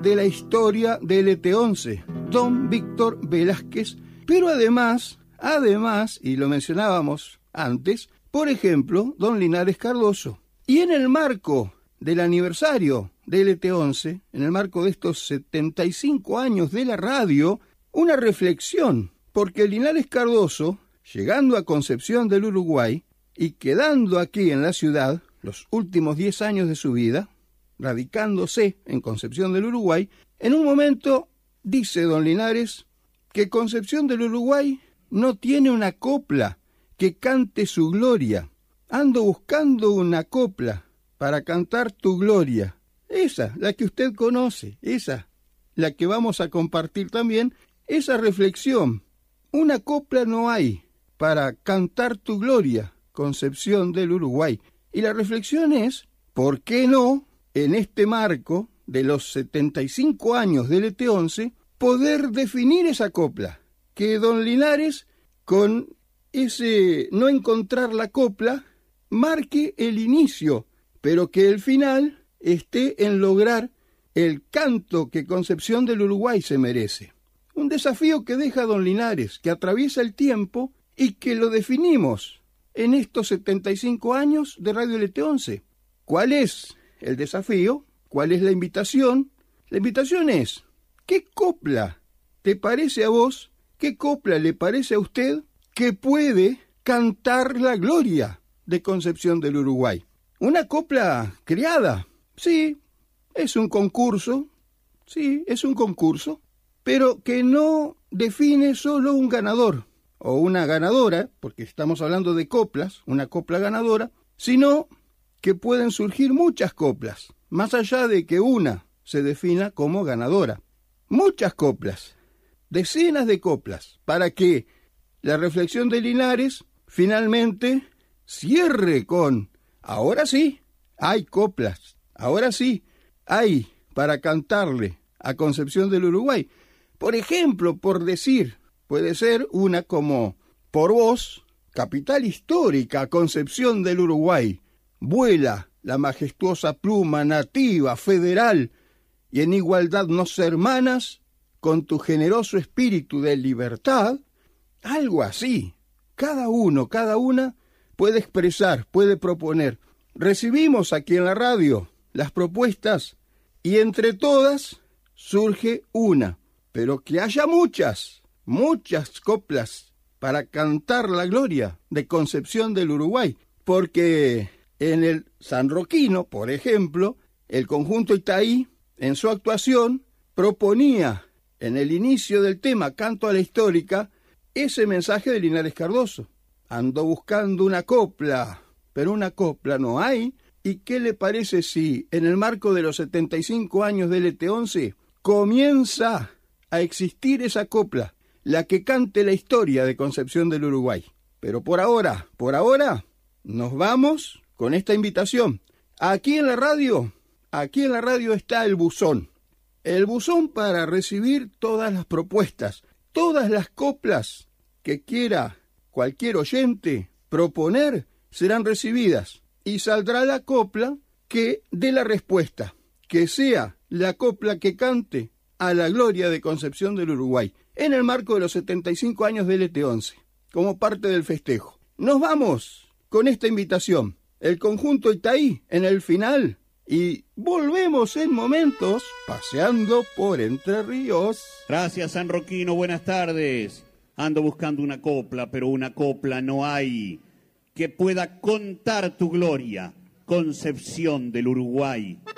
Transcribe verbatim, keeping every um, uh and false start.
de la historia de L T once, don Víctor Velázquez, pero además, además, y lo mencionábamos antes, por ejemplo, don Linares Cardoso. Y en el marco del aniversario de L T once, en el marco de estos setenta y cinco años de la radio, una reflexión, porque Linares Cardoso, llegando a Concepción del Uruguay y quedando aquí en la ciudad los últimos diez años de su vida, radicándose en Concepción del Uruguay, en un momento dice don Linares que Concepción del Uruguay no tiene una copla que cante su gloria. Ando buscando una copla para cantar tu gloria. Esa, la que usted conoce, esa, la que vamos a compartir también, esa reflexión. Una copla no hay para cantar tu gloria, Concepción del Uruguay. Y la reflexión es, ¿por qué no, en este marco de los setenta y cinco años del L T once, poder definir esa copla? Que don Linares, con ese no encontrar la copla, marque el inicio, pero que el final esté en lograr el canto que Concepción del Uruguay se merece. Un desafío que deja don Linares, que atraviesa el tiempo y que lo definimos en estos setenta y cinco años de Radio L T once. ¿Cuál es el desafío? ¿Cuál es la invitación? La invitación es, ¿qué copla te parece a vos? ¿Qué copla le parece a usted que puede cantar la gloria de Concepción del Uruguay? ¿Una copla creada? Sí, es un concurso, sí, es un concurso, pero que no define solo un ganador o una ganadora, porque estamos hablando de coplas, una copla ganadora, sino que pueden surgir muchas coplas, más allá de que una se defina como ganadora. Muchas coplas, decenas de coplas, para que la reflexión de Linares finalmente cierre con, ahora sí, hay coplas, ahora sí, hay para cantarle a Concepción del Uruguay. Por ejemplo, por decir, puede ser una como, por vos, capital histórica, Concepción del Uruguay, vuela la majestuosa pluma nativa, federal, y en igualdad nos hermanas con tu generoso espíritu de libertad. Algo así. Cada uno, cada una puede expresar, puede proponer. Recibimos aquí en la radio las propuestas y entre todas surge una, pero que haya muchas, muchas coplas para cantar la gloria de Concepción del Uruguay, porque en el sanroquino, por ejemplo, el conjunto Itaí, en su actuación, proponía en el inicio del tema Canto a la Histórica ese mensaje de Linares Cardoso. Ando buscando una copla, pero una copla no hay. ¿Y qué le parece si, en el marco de los setenta y cinco años del L T once, comienza a existir esa copla, la que cante la historia de Concepción del Uruguay? Pero por ahora, por ahora, nos vamos con esta invitación. Aquí en la radio, aquí en la radio está el buzón. El buzón para recibir todas las propuestas, todas las coplas que quiera cualquier oyente proponer serán recibidas y saldrá la copla que dé la respuesta, que sea la copla que cante a la gloria de Concepción del Uruguay en el marco de los setenta y cinco años del L T once, como parte del festejo. Nos vamos con esta invitación, el conjunto Itaí en el final, y volvemos en momentos paseando por Entre Ríos. Gracias, sanroquino, buenas tardes. Ando buscando una copla, pero una copla no hay que pueda contar tu gloria, Concepción del Uruguay.